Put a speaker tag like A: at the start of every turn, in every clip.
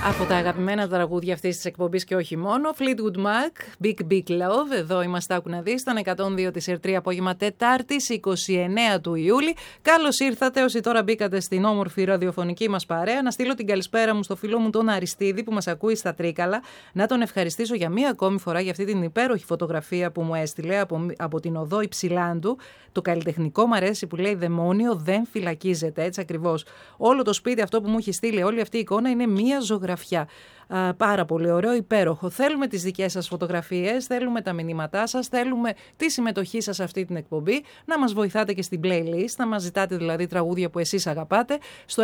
A: Από τα αγαπημένα τραγούδια αυτής της εκπομπής και όχι μόνο, Fleetwood Mac, Big Big Love. Εδώ είμαστε, άκου να δεις, στον 102 της ΕΡΤ απόγευμα Τετάρτης 29 του Ιούλη. Καλώς ήρθατε όσοι τώρα μπήκατε στην όμορφη ραδιοφωνική μας παρέα. Να στείλω την καλησπέρα μου στο φίλο μου τον Αριστίδη που μας ακούει στα Τρίκαλα. Να τον ευχαριστήσω για μία ακόμη φορά για αυτή την υπέροχη φωτογραφία που μου έστειλε από την οδό Υψηλάντου. Το καλλιτεχνικό μου αρέσει που λέει δαιμόνιο δεν φυλακίζεται, έτσι ακριβώς. Όλο το σπίτι αυτό που μου έχει στείλει, όλη αυτή η εικόνα είναι μία ζωγραφιά. Πάρα πολύ ωραίο, υπέροχο. Θέλουμε τις δικές σας φωτογραφίες, θέλουμε τα μηνύματά σας, θέλουμε τη συμμετοχή σας σε αυτή την εκπομπή, να μας βοηθάτε και στην playlist, να μας ζητάτε δηλαδή τραγούδια που εσείς αγαπάτε, στο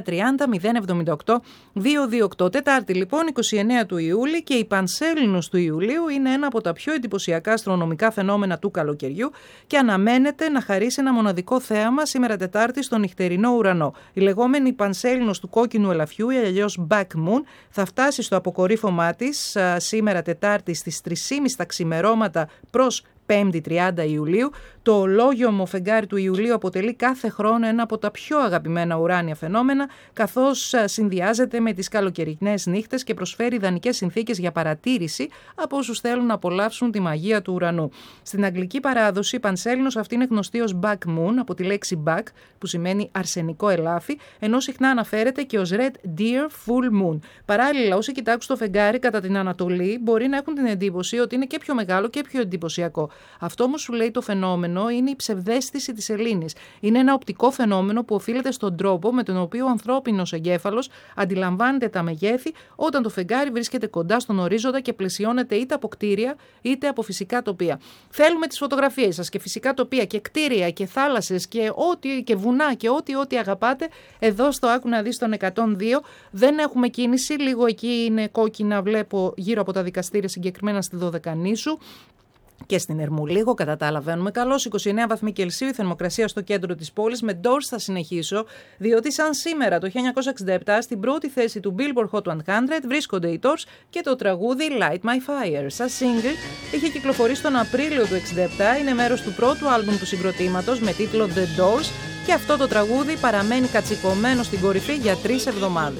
A: 6930-078-228. Τετάρτη λοιπόν, 29 του Ιούλη, και η Πανσέλινος του Ιουλίου είναι ένα από τα πιο εντυπωσιακά αστρονομικά φαινόμενα του καλοκαιριού και αναμένεται να χαρίσει ένα μοναδικό θέαμα σήμερα Τετάρτη στον νυχτερινό ουρανό. Η λεγόμενη Πανσέλινος του κόκκινου ελαφιού, ή αλλιώς Back Moon, θα φτάσει στο αποκορύφωμά της σήμερα Τετάρτη στις 3.30 τα ξημερώματα προς 5η 30 Ιουλίου. Το ολόγιομο φεγγάρι του Ιουλίου αποτελεί κάθε χρόνο ένα από τα πιο αγαπημένα ουράνια φαινόμενα, καθώς συνδυάζεται με τις καλοκαιρινές νύχτες και προσφέρει ιδανικές συνθήκες για παρατήρηση από όσους θέλουν να απολαύσουν τη μαγεία του ουρανού. Στην αγγλική παράδοση, η Πανσέλινος αυτή είναι γνωστή ως Back Moon, από τη λέξη back, που σημαίνει αρσενικό ελάφι, ενώ συχνά αναφέρεται και ως Red Deer Full Moon. Παράλληλα, όσοι κοιτάξουν το φεγγάρι κατά την Ανατολή, μπορεί να έχουν την εντύπωση ότι είναι και πιο μεγάλο και πιο εντυπωσιακό. Αυτό όμως σου λέει το φαινόμενο είναι η ψευδαίσθηση της σελήνης. Είναι ένα οπτικό φαινόμενο που οφείλεται στον τρόπο με τον οποίο ο ανθρώπινος εγκέφαλος αντιλαμβάνεται τα μεγέθη όταν το φεγγάρι βρίσκεται κοντά στον ορίζοντα και πλαισιώνεται είτε από κτίρια είτε από φυσικά τοπία. Θέλουμε τις φωτογραφίες σας και φυσικά τοπία και κτίρια και θάλασσες και βουνά και ό,τι αγαπάτε. Εδώ στο Άκου να δεις τον 102 δεν έχουμε κίνηση, λίγο εκεί είναι κόκκινα, βλέπω γύρω από τα δικαστήρια, συγκεκριμένα στη Δωδεκανήσου. Και στην Ερμού λίγο, κατά τα άλλα βαίνουμε καλώς, 29 βαθμοί Κελσίου η θερμοκρασία στο κέντρο της πόλης. Με Doors θα συνεχίσω, διότι σαν σήμερα το 1967 στην πρώτη θέση του Billboard Hot 100 βρίσκονται οι Doors και το τραγούδι Light My Fire. Σαν single είχε κυκλοφορήσει τον Απρίλιο του 1967, είναι μέρος του πρώτου άλμπουμ του συγκροτήματος με τίτλο The Doors και αυτό το τραγούδι παραμένει κατσικωμένο στην κορυφή για 3 εβδομάδες.